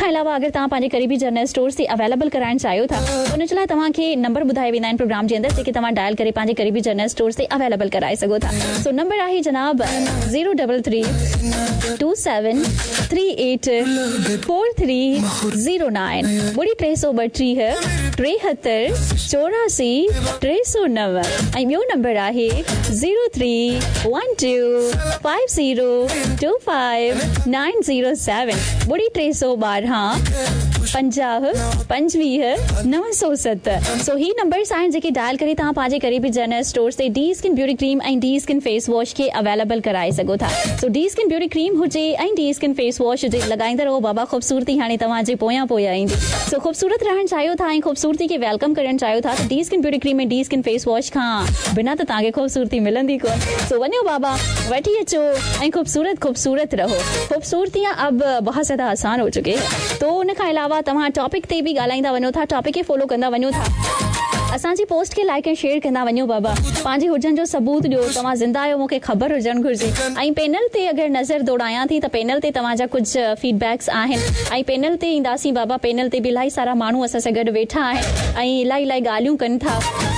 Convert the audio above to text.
खां अलावा अगरि तव्हां पंहिंजे क़रीबी जनरल स्टोर्स ते अवेलेबल कराइण चाहियो था त उन जे लाइ तव्हांखे नंबर ॿुधाए वेंदा आहिनि प्रोग्राम जे अंदरि जेके तव्हां डायल करे पंहिंजे क़रीबी जनरल स्टोर्स ते अवेलेबल कराए सघो था. सो नंबर आहे जनाब 03327384309 ॿुड़ी 332 ऐं ॿियो नंबर आहे 0312502597 ॿुड़ी 312502597. सो ही नंबर्स आहिनि जेके डायल करे तव्हां पंहिंजे क़रीबी जनरल स्टोर्स ते डी स्किन ब्यूटी क्रीम ऐं डी स्किन फेस वॉश खे अवेलेबल कराए सघो था. सो डी स्किन ब्यूटी क्रीम हुजे ऐं डी स्किन फेस वॉश हुजे, लॻाईंदा रहो बाबा ख़ूबसूरती हाणे तव्हांजे पोयां ईंदी. सो ख़ूबसूरत रहण चाहियो था ऐं ख़ूबसूरती खे वेलकम करणु चाहियो था त डी स्किन ब्यूटी क्रीम ऐं डी स्किन फेस वॉश खां बिना त तव्हांखे ख़ूबसूरती मिलंदी कोन. सो वञो बाबा वठी अचो ऐं ख़ूबसूरत रहो. ख़ूबसूरतियां अब बहुत ज़्यादा आसान हो चुके हैं. तो उन खां अलावा तव्हां टॉपिक ते बि ॻाल्हाईंदा वञो था, टॉपिक खे फॉलो कंदा वञो था, असांजी पोस्ट खे लाइक ऐं शेयर कंदा वञो. बाबा पंहिंजे हुजण जो सबूत ॾियो, तव्हां ज़िंदा आहियो मूंखे ख़बर हुजणु घुरिजे. ऐं पैनल ते अगरि नज़र दौड़ायां थी त पैनल ते तव्हांजा कुझु फीडबैक्स आहिनि ऐं पैनल ते ईंदासीं बाबा. पैनल ते बि इलाही सारा माण्हू असां सां गॾु वेठा आहिनि ऐं इलाही ॻाल्हियूं कनि था.